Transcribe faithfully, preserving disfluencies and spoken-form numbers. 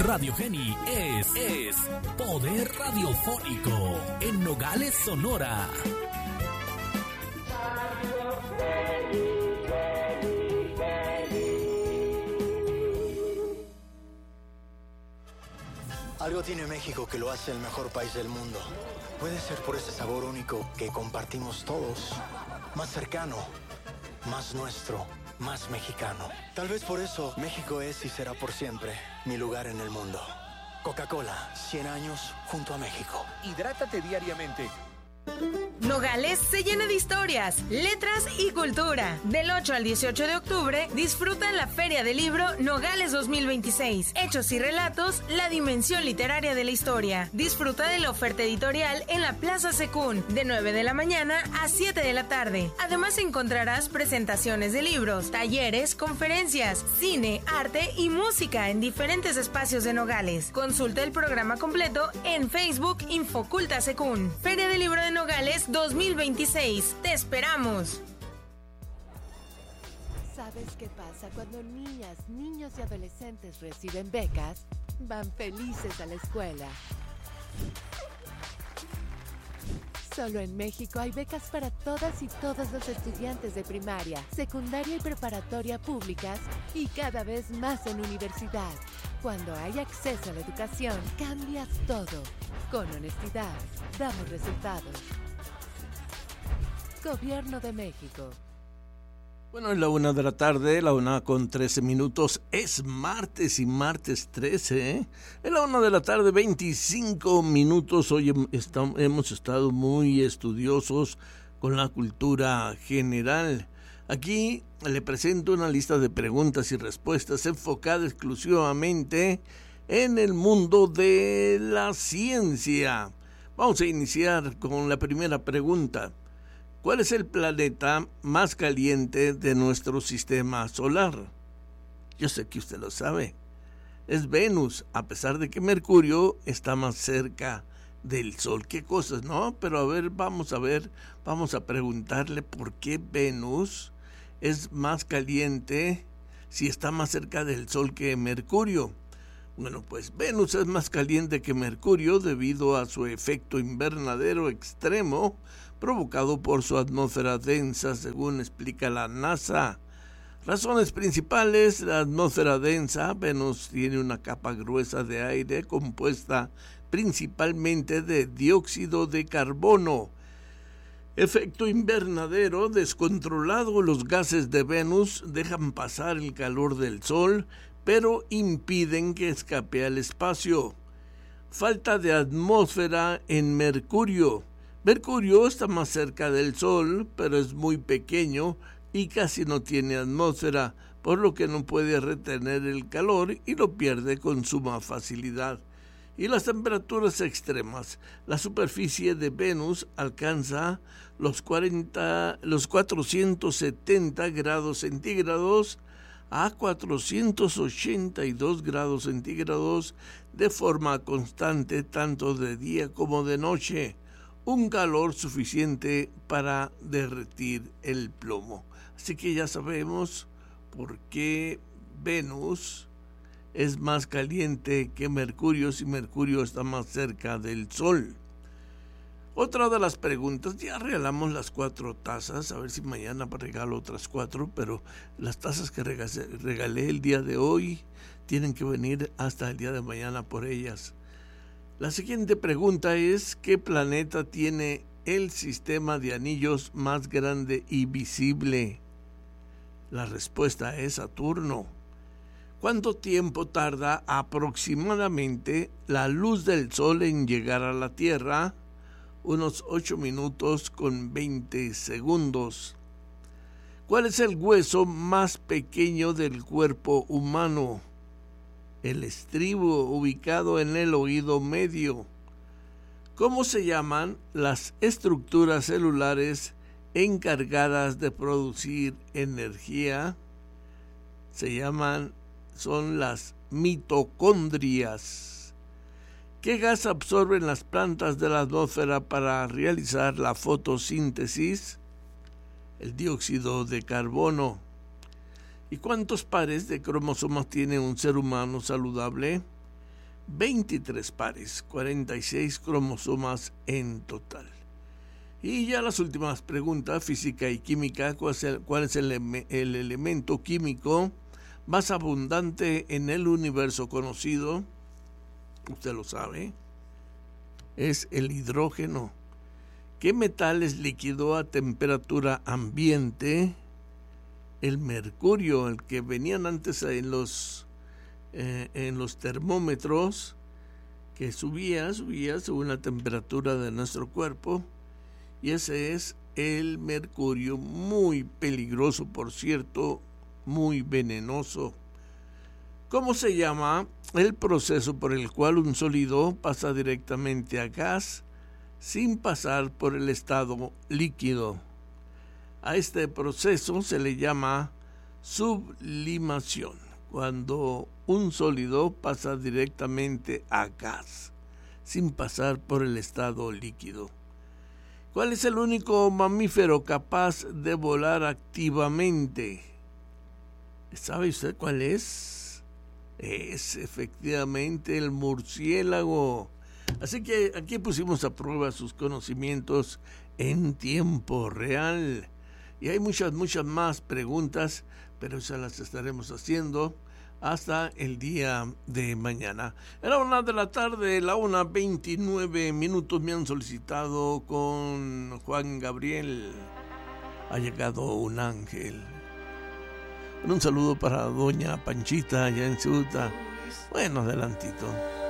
Radio Geni es, es Poder Radiofónico en Nogales, Sonora. Algo tiene México que lo hace el mejor país del mundo. Puede ser por ese sabor único que compartimos todos. Más cercano, más nuestro, más mexicano. Tal vez por eso México es y será por siempre mi lugar en el mundo. Coca-Cola, cien años junto a México. Hidrátate diariamente. Nogales se llena de historias, letras y cultura. Del ocho al dieciocho de octubre, disfruta en la Feria del Libro Nogales dos mil veintiséis. Hechos y relatos, la dimensión literaria de la historia. Disfruta de la oferta editorial en la Plaza Secún, de nueve de la mañana a siete de la tarde. Además encontrarás presentaciones de libros, talleres, conferencias, cine, arte y música en diferentes espacios de Nogales. Consulta el programa completo en Facebook Infoculta Secún. Feria del Libro de Nogales dos mil veintiséis. ¡Te esperamos! ¿Sabes qué pasa cuando niñas, niños y adolescentes reciben becas? Van felices a la escuela. Solo en México hay becas para todas y todos los estudiantes de primaria, secundaria y preparatoria públicas y cada vez más en universidad. Cuando hay acceso a la educación, cambias todo. Con honestidad, damos resultados. Gobierno de México. Bueno, es la una de la tarde, la una con trece minutos. Es martes y martes trece, ¿eh? Es la una de la tarde, veinticinco minutos. Hoy estamos, hemos estado muy estudiosos con la cultura general. Aquí le presento una lista de preguntas y respuestas enfocada exclusivamente en el mundo de la ciencia. Vamos a iniciar con la primera pregunta. ¿Cuál es el planeta más caliente de nuestro sistema solar? Yo sé que usted lo sabe. Es Venus, a pesar de que Mercurio está más cerca del Sol. ¿Qué cosas, no? Pero a ver, vamos a ver, vamos a preguntarle por qué Venus es más caliente si está más cerca del Sol que Mercurio. Bueno, pues Venus es más caliente que Mercurio debido a su efecto invernadero extremo provocado por su atmósfera densa, según explica la NASA. Razones principales: la atmósfera densa. Venus tiene una capa gruesa de aire compuesta principalmente de dióxido de carbono. Efecto invernadero descontrolado. Los gases de Venus dejan pasar el calor del Sol, pero impiden que escape al espacio. Falta de atmósfera en Mercurio. Mercurio está más cerca del Sol, pero es muy pequeño y casi no tiene atmósfera, por lo que no puede retener el calor y lo pierde con suma facilidad. Y las temperaturas extremas. La superficie de Venus alcanza los, cuarenta, los cuatrocientos setenta grados centígrados a cuatrocientos ochenta y dos grados centígrados de forma constante tanto de día como de noche. Un calor suficiente para derretir el plomo. Así que ya sabemos por qué Venus es más caliente que Mercurio si Mercurio está más cerca del Sol. Otra de las preguntas, ya regalamos las cuatro tazas, a ver si mañana regalo otras cuatro, pero las tazas que regalé el día de hoy tienen que venir hasta el día de mañana por ellas. La siguiente pregunta es: ¿qué planeta tiene el sistema de anillos más grande y visible? La respuesta es Saturno. ¿Cuánto tiempo tarda aproximadamente la luz del Sol en llegar a la Tierra? Unos ocho minutos con veinte segundos. ¿Cuál es el hueso más pequeño del cuerpo humano? El estribo, ubicado en el oído medio. ¿Cómo se llaman las estructuras celulares encargadas de producir energía? Se llaman, son las mitocondrias. ¿Qué gas absorben las plantas de la atmósfera para realizar la fotosíntesis? El dióxido de carbono. ¿Y cuántos pares de cromosomas tiene un ser humano saludable? veintitrés pares, cuarenta y seis cromosomas en total. Y ya las últimas preguntas, física y química. ¿Cuál es el, cuál es el, el elemento químico más abundante en el universo conocido? Usted lo sabe. Es el hidrógeno. ¿Qué metal es líquido a temperatura ambiente? El mercurio, el que venían antes en los, eh, en los termómetros, que subía, subía según la temperatura de nuestro cuerpo. Y ese es el mercurio, muy peligroso, por cierto, muy venenoso. ¿Cómo se llama el proceso por el cual un sólido pasa directamente a gas sin pasar por el estado líquido? A este proceso se le llama sublimación, cuando un sólido pasa directamente a gas sin pasar por el estado líquido. ¿Cuál es el único mamífero capaz de volar activamente? ¿Sabe usted cuál es? Es efectivamente el murciélago. Así que aquí pusimos a prueba sus conocimientos en tiempo real. Y hay muchas, muchas más preguntas, pero esas las estaremos haciendo hasta el día de mañana. A la una de la tarde, la una veintinueve minutos, me han solicitado con Juan Gabriel. Ha llegado un ángel. Un saludo para doña Panchita allá en Ciuta. Bueno, adelantito.